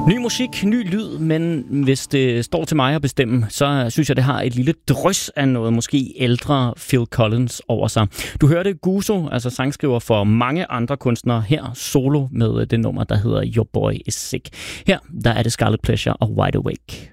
Ny musik, ny lyd, men hvis det står til mig at bestemme, så synes jeg, det har et lille drys af noget måske ældre Phil Collins over sig. Du hørte Guzo, altså sangskriver for mange andre kunstnere, her solo med det nummer, der hedder Your Boy Is Sick. Her der er det Scarlet Pleasure og Wide Awake.